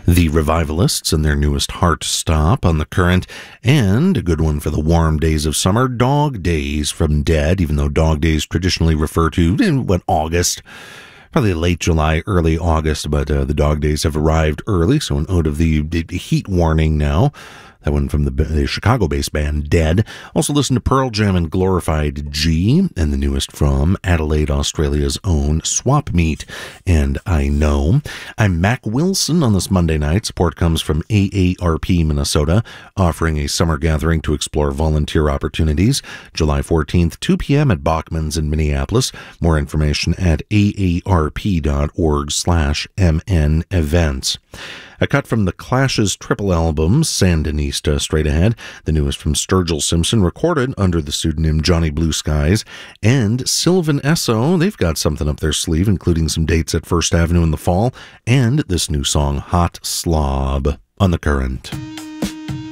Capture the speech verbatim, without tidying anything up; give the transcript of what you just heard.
The Revivalists and their newest Heart Stop on the Current, and a good one for the warm days of summer, Dog Days from Dead, even though Dog Days traditionally refer to, in what, August? Probably late July, early August, but uh, the dog days have arrived early, so an ode of the, the heat warning now. That one from the, the Chicago-based band Dead. Also listen to Pearl Jam and Glorified G, and the newest from Adelaide, Australia's own Swap Meet and I Know. I'm Mac Wilson on this Monday night. Support comes from A A R P Minnesota, offering a summer gathering to explore volunteer opportunities. July fourteenth, two p.m. at Bachman's in Minneapolis. More information at aarp.org slash mn events. A cut from the Clash's triple album, Sandinista, straight ahead. The newest from Sturgill Simpson, recorded under the pseudonym Johnny Blue Skies. And Sylvan Esso, they've got something up their sleeve, including some dates at First Avenue in the fall, and this new song, Hot Slob, on the Current.